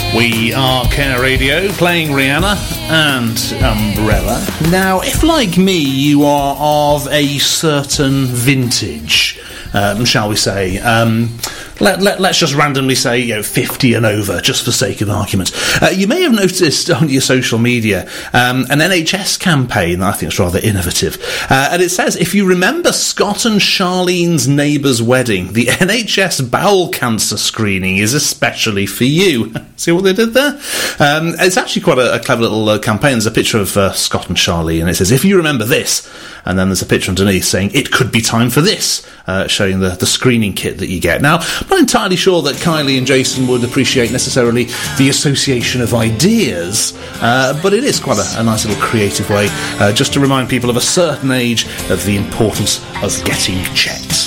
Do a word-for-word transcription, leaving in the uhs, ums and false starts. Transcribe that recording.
We are Care Radio, playing Rihanna and Umbrella. Now, if like me, you are of a certain vintage, um, shall we say, um, let, let, let's just randomly say, you know, fifty and over, just for sake of argument. Uh, you may have noticed on your social media um, an N H S campaign that I think is rather innovative. Uh, and it says, if you remember Scott and Charlene's neighbour's wedding, the N H S bowel cancer screening is especially for you. See what they did there? Um, it's actually quite a, a clever little uh, campaign. There's a picture of uh, Scott and Charlene, and it says, if you remember this, and then there's a picture underneath saying, it could be time for this, uh, showing the, the screening kit that you get. Now, I'm not entirely sure that Kylie and Jason would appreciate necessarily the association of ideas, uh, but it is quite a, a nice little creative way, uh, just to remind people of a certain age of the importance of getting checked.